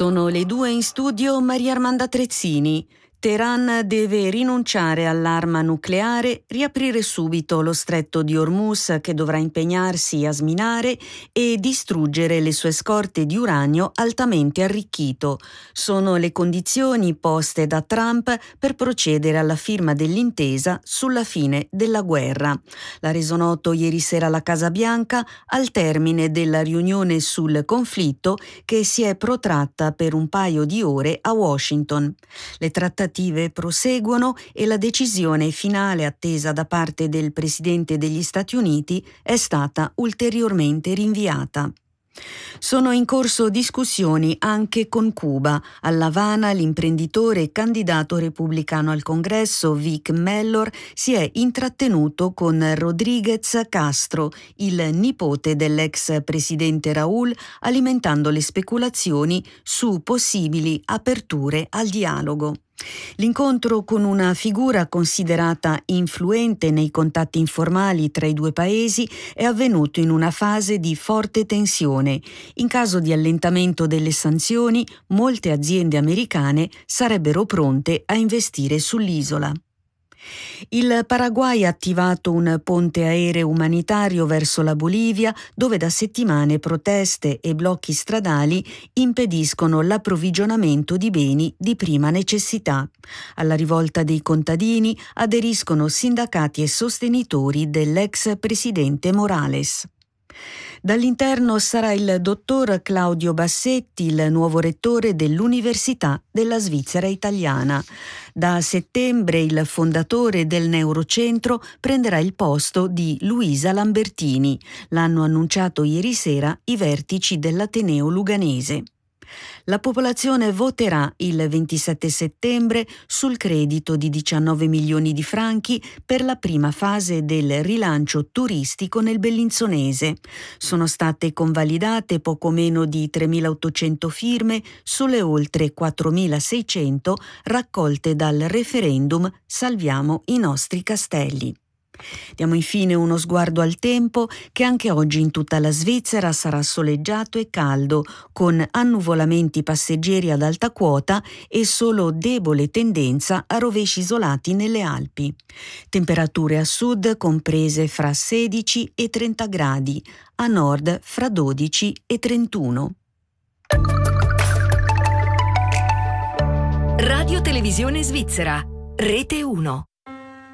Sono le 2 in studio Maria Armanda Trezzini. Teheran deve rinunciare all'arma nucleare, riaprire subito lo stretto di Hormuz che dovrà impegnarsi a sminare e distruggere le sue scorte di uranio altamente arricchito. Sono le condizioni poste da Trump per procedere alla firma dell'intesa sulla fine della guerra. L'ha reso noto ieri sera alla Casa Bianca al termine della riunione sul conflitto che si è protratta per un paio di ore a Washington. Le trattative proseguono e la decisione finale attesa da parte del Presidente degli Stati Uniti è stata ulteriormente rinviata. Sono in corso discussioni anche con Cuba. A La Habana l'imprenditore e candidato repubblicano al Congresso Vic Mellor si è intrattenuto con Rodríguez Castro, il nipote dell'ex presidente Raúl, alimentando le speculazioni su possibili aperture al dialogo. L'incontro con una figura considerata influente nei contatti informali tra i due paesi è avvenuto in una fase di forte tensione. In caso di allentamento delle sanzioni, molte aziende americane sarebbero pronte a investire sull'isola. Il Paraguay ha attivato un ponte aereo umanitario verso la Bolivia, dove da settimane proteste e blocchi stradali impediscono l'approvvigionamento di beni di prima necessità. Alla rivolta dei contadini aderiscono sindacati e sostenitori dell'ex presidente Morales. Dall'interno sarà il dottor Claudio Bassetti, il nuovo rettore dell'Università della Svizzera Italiana. Da settembre il fondatore del Neurocentro prenderà il posto di Luisa Lambertini. L'hanno annunciato ieri sera i vertici dell'Ateneo Luganese. La popolazione voterà il 27 settembre sul credito di 19 milioni di franchi per la prima fase del rilancio turistico nel Bellinzonese. Sono state convalidate poco meno di 3.800 firme sulle oltre 4.600 raccolte dal referendum Salviamo i nostri castelli. Diamo infine uno sguardo al tempo, che anche oggi in tutta la Svizzera sarà soleggiato e caldo, con annuvolamenti passeggeri ad alta quota e solo debole tendenza a rovesci isolati nelle Alpi. Temperature a sud comprese fra 16 e 30 gradi, a nord fra 12 e 31. Radio Televisione Svizzera, Rete 1.